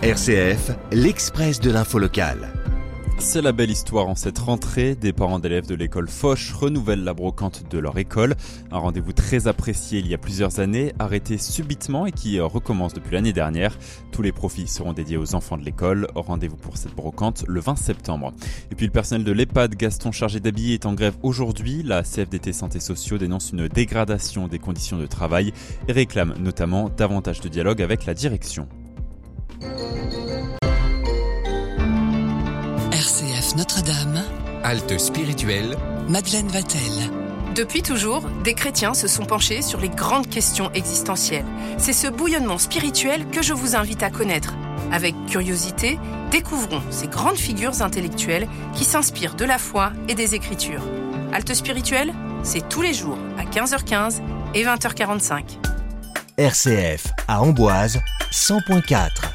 RCF, l'Express de l'info locale. C'est la belle histoire en cette rentrée. Des parents d'élèves de l'école Foch renouvellent la brocante de leur école. Un rendez-vous très apprécié il y a plusieurs années, arrêté subitement et qui recommence depuis l'année dernière. Tous les profits seront dédiés aux enfants de l'école. Rendez-vous pour cette brocante le 20 septembre. Et puis le personnel de l'EHPAD Gaston chargé d'habiller est en grève aujourd'hui. La CFDT Santé Sociaux dénonce une dégradation des conditions de travail et réclame notamment davantage de dialogue avec la direction. RCF Notre-Dame, Halte spirituelle, Madeleine Vatel. Depuis toujours, des chrétiens se sont penchés sur les grandes questions existentielles. C'est ce bouillonnement spirituel que je vous invite à connaître. Avec curiosité, découvrons ces grandes figures intellectuelles qui s'inspirent de la foi et des Écritures. Halte spirituelle, c'est tous les jours à 15h15 et 20h45. RCF à Amboise, 100.4.